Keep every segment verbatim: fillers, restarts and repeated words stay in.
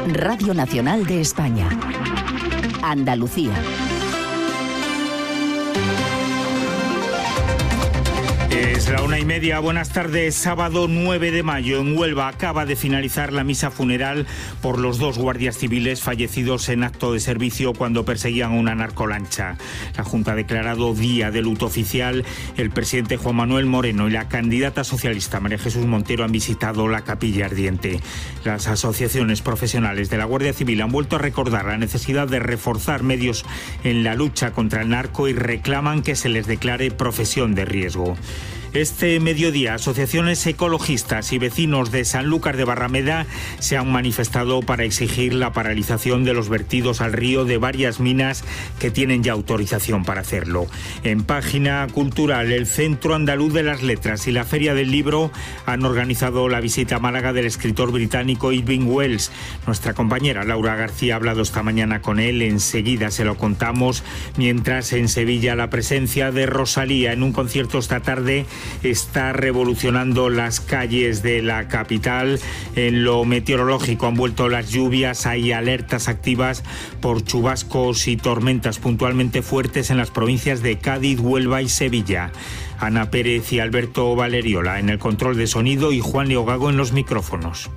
Radio Nacional de España. Andalucía. Es la una y media. Buenas tardes. Sábado nueve de mayo en Huelva acaba de finalizar la misa funeral por los dos guardias civiles fallecidos en acto de servicio cuando perseguían una narcolancha. La Junta ha declarado día de luto oficial. El presidente Juan Manuel Moreno y la candidata socialista María Jesús Montero han visitado la capilla ardiente. Las asociaciones profesionales de la Guardia Civil han vuelto a recordar la necesidad de reforzar medios en la lucha contra el narco y reclaman que se les declare profesión de riesgo. Este mediodía, asociaciones ecologistas y vecinos de Sanlúcar de Barrameda se han manifestado para exigir la paralización de los vertidos al río de varias minas que tienen ya autorización para hacerlo. En página cultural, el Centro Andaluz de las Letras y la Feria del Libro han organizado la visita a Málaga del escritor británico Irving Wells. Nuestra compañera Laura García ha hablado esta mañana con él, enseguida se lo contamos, mientras en Sevilla la presencia de Rosalía en un concierto esta tarde está revolucionando las calles de la capital. En lo meteorológico han vuelto las lluvias, hay alertas activas por chubascos y tormentas puntualmente fuertes en las provincias de Cádiz, Huelva y Sevilla. Ana Pérez y Alberto Valeriola en el control de sonido y Juan Leo Gago en los micrófonos.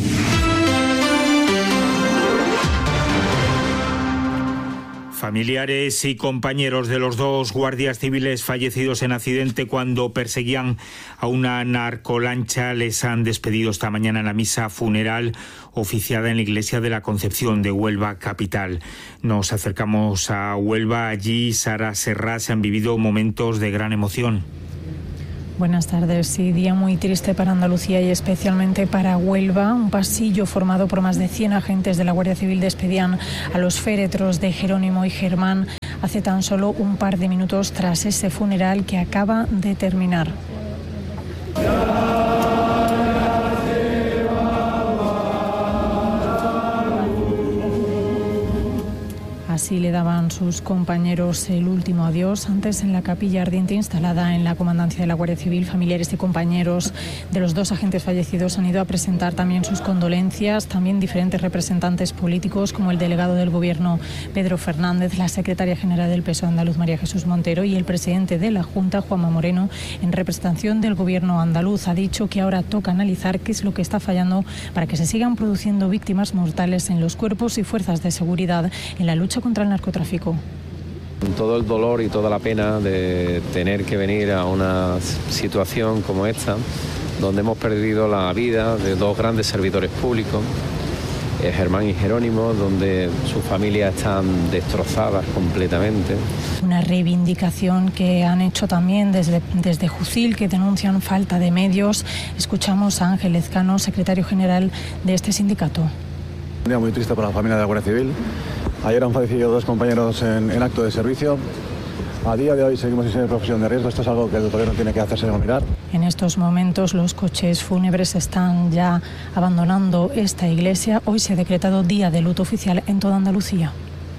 Familiares y compañeros de los dos guardias civiles fallecidos en accidente cuando perseguían a una narcolancha les han despedido esta mañana en la misa funeral oficiada en la iglesia de la Concepción de Huelva capital. Nos acercamos a Huelva. Allí, Sara Serrat, se han vivido momentos de gran emoción. Buenas tardes. Sí, día muy triste para Andalucía y especialmente para Huelva. Un pasillo formado por más de cien agentes de la Guardia Civil despedían a los féretros de Jerónimo y Germán hace tan solo un par de minutos tras ese funeral que acaba de terminar. Así le daban sus compañeros el último adiós. Antes, en la capilla ardiente instalada en la comandancia de la Guardia Civil, familiares y compañeros de los dos agentes fallecidos han ido a presentar también sus condolencias. También diferentes representantes políticos, como el delegado del Gobierno Pedro Fernández, la secretaria general del P S O E andaluz María Jesús Montero y el presidente de la Junta, Juanma Moreno, en representación del Gobierno andaluz, ha dicho que ahora toca analizar qué es lo que está fallando para que se sigan produciendo víctimas mortales en los cuerpos y fuerzas de seguridad en la lucha contra el narcotráfico. Todo el dolor y toda la pena de tener que venir a una situación como esta, donde hemos perdido la vida de dos grandes servidores públicos, eh, Germán y Jerónimo, donde sus familias están destrozadas completamente. Una reivindicación que han hecho también desde, desde Jucil, que denuncian falta de medios. Escuchamos a Ángel Lezcano, secretario general de este sindicato. Un día muy triste para la familia de la Guardia Civil. Ayer han fallecido dos compañeros en, en acto de servicio. A día de hoy seguimos sin ser profesión de riesgo. Esto es algo que el gobierno tiene que hacerse mirar. En estos momentos los coches fúnebres están ya abandonando esta iglesia. Hoy se ha decretado día de luto oficial en toda Andalucía.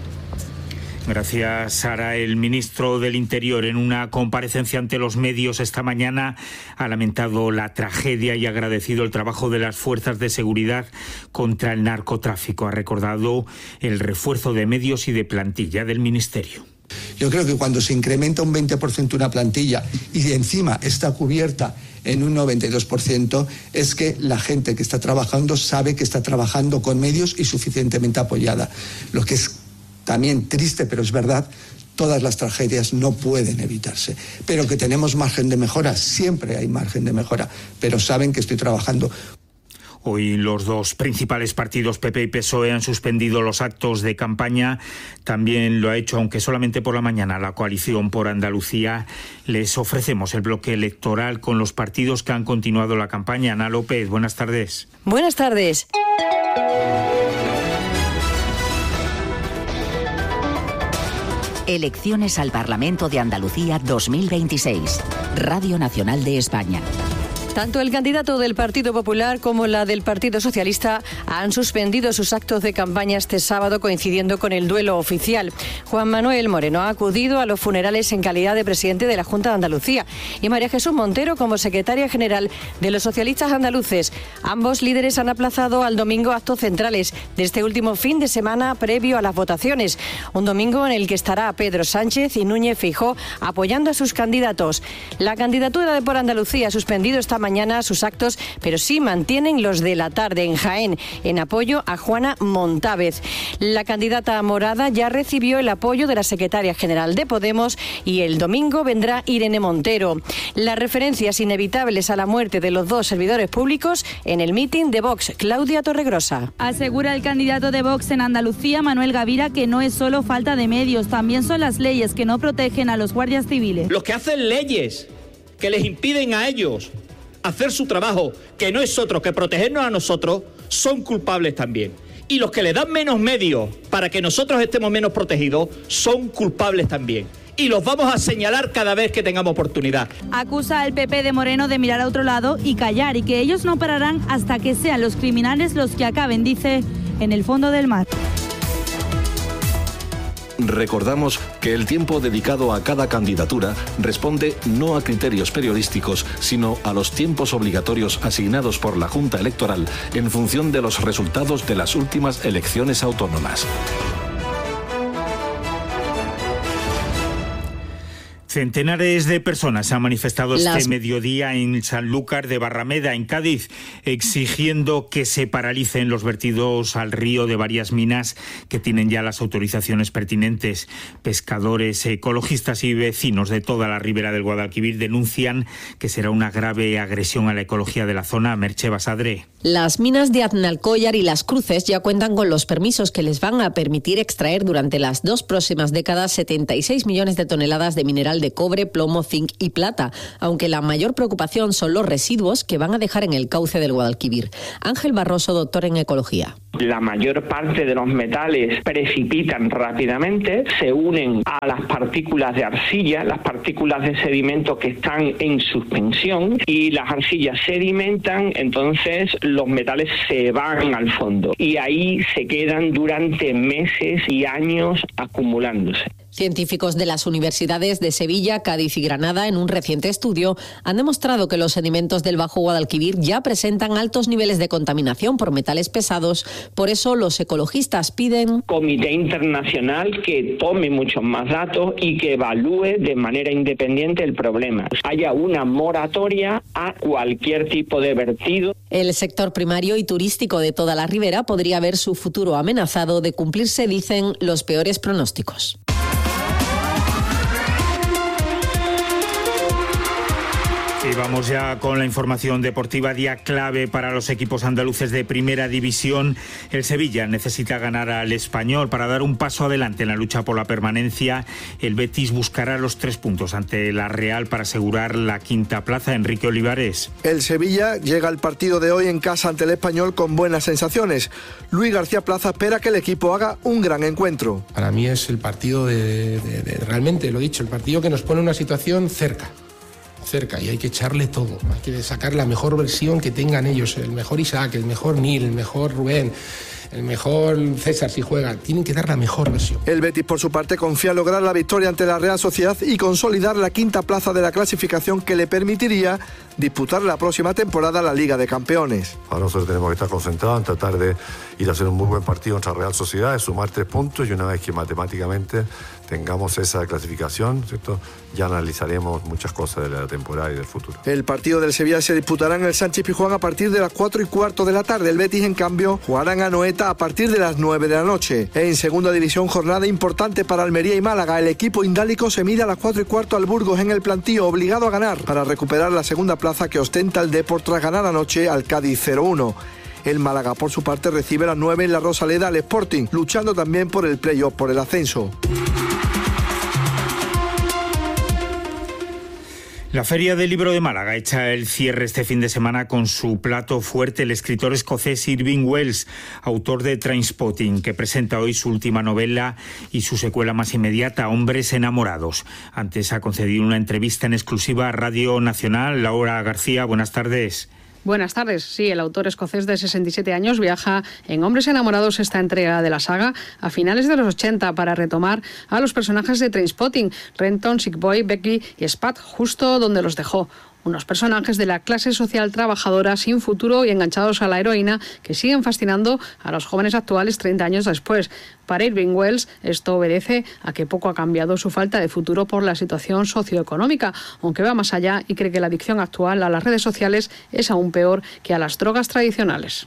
Gracias, Sara. El ministro del Interior, en una comparecencia ante los medios esta mañana, ha lamentado la tragedia y ha agradecido el trabajo de las fuerzas de seguridad contra el narcotráfico. Ha recordado el refuerzo de medios y de plantilla del ministerio. Yo creo que cuando se incrementa un veinte por ciento una plantilla y encima está cubierta en un noventa y dos por ciento, es que la gente que está trabajando sabe que está trabajando con medios y suficientemente apoyada. Lo que es también triste, pero es verdad, todas las tragedias no pueden evitarse. Pero que tenemos margen de mejora, siempre hay margen de mejora, pero saben que estoy trabajando. Hoy los dos principales partidos, P P y P S O E, han suspendido los actos de campaña. También lo ha hecho, aunque solamente por la mañana, la Coalición por Andalucía. Les ofrecemos el bloque electoral con los partidos que han continuado la campaña. Ana López, buenas tardes. Buenas tardes. Elecciones al Parlamento de Andalucía dos mil veintiséis. Radio Nacional de España. Tanto el candidato del Partido Popular como la del Partido Socialista han suspendido sus actos de campaña este sábado, coincidiendo con el duelo oficial. Juan Manuel Moreno ha acudido a los funerales en calidad de presidente de la Junta de Andalucía y María Jesús Montero como secretaria general de los socialistas andaluces. Ambos líderes han aplazado al domingo actos centrales de este último fin de semana previo a las votaciones. Un domingo en el que estará Pedro Sánchez y Núñez Feijóo apoyando a sus candidatos. La candidatura de Por Andalucía ha suspendido esta mañana sus actos, pero sí mantienen los de la tarde en Jaén, en apoyo a Juana Montávez. La candidata morada ya recibió el apoyo de la secretaria general de Podemos y el domingo vendrá Irene Montero. Las referencias inevitables a la muerte de los dos servidores públicos en el mitin de Vox. Claudia Torregrosa. Asegura el candidato de Vox en Andalucía, Manuel Gavira, que no es solo falta de medios, también son las leyes que no protegen a los guardias civiles. Los que hacen leyes que les impiden a ellos hacer su trabajo, que no es otro que protegernos a nosotros, son culpables también. Y los que le dan menos medios para que nosotros estemos menos protegidos, son culpables también. Y los vamos a señalar cada vez que tengamos oportunidad. Acusa al P P de Moreno de mirar a otro lado y callar, y que ellos no pararán hasta que sean los criminales los que acaben, dice, en el fondo del mar. Recordamos que el tiempo dedicado a cada candidatura responde no a criterios periodísticos, sino a los tiempos obligatorios asignados por la Junta Electoral en función de los resultados de las últimas elecciones autónomas. Centenares de personas se han manifestado este Las... mediodía en Sanlúcar de Barrameda, en Cádiz, exigiendo que se paralicen los vertidos al río de varias minas que tienen ya las autorizaciones pertinentes. Pescadores, ecologistas y vecinos de toda la ribera del Guadalquivir denuncian que será una grave agresión a la ecología de la zona. Merche Basadre. Las minas de Aznalcóllar y Las Cruces ya cuentan con los permisos que les van a permitir extraer durante las dos próximas décadas setenta y seis millones de toneladas de mineral de cobre, plomo, zinc y plata, aunque la mayor preocupación son los residuos que van a dejar en el cauce del Guadalquivir. Ángel Barroso, doctor en ecología. La mayor parte de los metales precipitan rápidamente, se unen a las partículas de arcilla, las partículas de sedimento que están en suspensión, y las arcillas sedimentan, entonces los metales se van al fondo y ahí se quedan durante meses y años acumulándose. Científicos de las universidades de Sevilla, Cádiz y Granada, en un reciente estudio, han demostrado que los sedimentos del Bajo Guadalquivir ya presentan altos niveles de contaminación por metales pesados. Por eso los ecologistas piden comité internacional que tome muchos más datos y que evalúe de manera independiente el problema. Haya una moratoria a cualquier tipo de vertido. El sector primario y turístico de toda la ribera podría ver su futuro amenazado de cumplirse, dicen, los peores pronósticos. Y vamos ya con la información deportiva, día clave para los equipos andaluces de Primera División. El Sevilla necesita ganar al Español para dar un paso adelante en la lucha por la permanencia. El Betis buscará los tres puntos ante la Real para asegurar la quinta plaza. Enrique Olivares. El Sevilla llega al partido de hoy en casa ante el Español con buenas sensaciones. Luis García Plaza espera que el equipo haga un gran encuentro. Para mí es el partido de, de, de realmente, lo dicho, el partido que nos pone en una situación cerca. cerca y hay que echarle todo, hay que sacar la mejor versión que tengan ellos, el mejor Isaac, el mejor Nil, el mejor Rubén, el mejor César si juega, tienen que dar la mejor versión. El Betis por su parte confía en lograr la victoria ante la Real Sociedad y consolidar la quinta plaza de la clasificación que le permitiría disputar la próxima temporada la Liga de Campeones. Ahora nosotros tenemos que estar concentrados en tratar de ir a hacer un muy buen partido contra Real Sociedad, de sumar tres puntos y una vez que matemáticamente tengamos esa clasificación, ¿cierto?, ya analizaremos muchas cosas de la temporada y del futuro. El partido del Sevilla se disputará en el Sánchez Pizjuán a partir de las cuatro y cuarto de la tarde. El Betis, en cambio, jugará en Anoeta a partir de las nueve de la noche. En segunda división, jornada importante para Almería y Málaga. El equipo indálico se mide a las cuatro y cuarto al Burgos en el plantío, obligado a ganar para recuperar la segunda plaza que ostenta el Depor tras ganar anoche al Cádiz cero uno. El Málaga, por su parte, recibe a las nueve en la Rosaleda al Sporting, luchando también por el playoff por el ascenso. La Feria del Libro de Málaga echa el cierre este fin de semana con su plato fuerte, el escritor escocés Irving Welsh, autor de Trainspotting, que presenta hoy su última novela y su secuela más inmediata, Hombres enamorados. Antes ha concedido una entrevista en exclusiva a Radio Nacional. Laura García, buenas tardes. Buenas tardes. Sí, el autor escocés de sesenta y siete años viaja en Hombres enamorados, esta entrega de la saga, a finales de los ochenta para retomar a los personajes de Trainspotting, Renton, Sick Boy, Becky y Spud, justo donde los dejó. Unos personajes de la clase social trabajadora sin futuro y enganchados a la heroína que siguen fascinando a los jóvenes actuales treinta años después. Para Irving Welsh, esto obedece a que poco ha cambiado su falta de futuro por la situación socioeconómica, aunque va más allá y cree que la adicción actual a las redes sociales es aún peor que a las drogas tradicionales.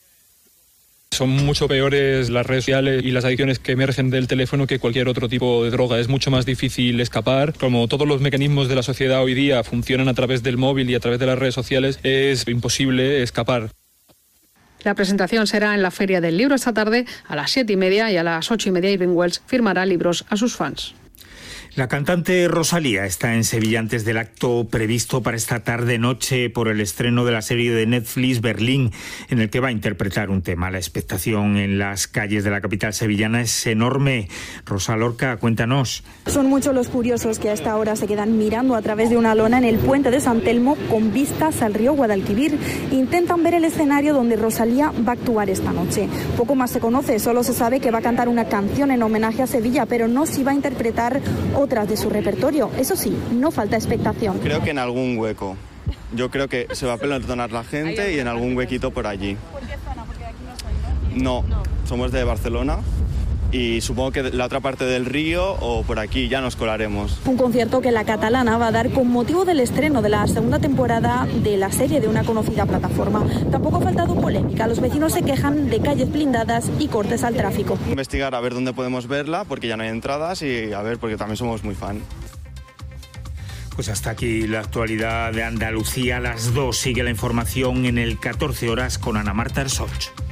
Son mucho peores las redes sociales y las adicciones que emergen del teléfono que cualquier otro tipo de droga. Es mucho más difícil escapar. Como todos los mecanismos de la sociedad hoy día funcionan a través del móvil y a través de las redes sociales, es imposible escapar. La presentación será en la Feria del Libro esta tarde a las siete y media y a las ocho y media Irving Welsh firmará libros a sus fans. La cantante Rosalía está en Sevilla antes del acto previsto para esta tarde-noche por el estreno de la serie de Netflix Berlín, en el que va a interpretar un tema. La expectación en las calles de la capital sevillana es enorme. Rosa Lorca, cuéntanos. Son muchos los curiosos que a esta hora se quedan mirando a través de una lona en el puente de San Telmo con vistas al río Guadalquivir. Intentan ver el escenario donde Rosalía va a actuar esta noche. Poco más se conoce, solo se sabe que va a cantar una canción en homenaje a Sevilla, pero no si va a interpretar otras de su repertorio. Eso sí, no falta expectación. Creo que en algún hueco. Yo creo que se va a pelotonar la gente y en algún huequito por allí. ¿Por qué zona? Porque aquí no soy, ¿no? No, somos de Barcelona y supongo que la otra parte del río o por aquí ya nos colaremos. Un concierto que la Catalana va a dar con motivo del estreno de la segunda temporada de la serie de una conocida plataforma. Tampoco ha faltado polémica. Los vecinos se quejan de calles blindadas y cortes al tráfico. Investigar a ver dónde podemos verla porque ya no hay entradas y a ver porque también somos muy fan. Pues hasta aquí la actualidad de Andalucía. A las dos sigue la información en el catorce horas con Ana Marta Ersoch.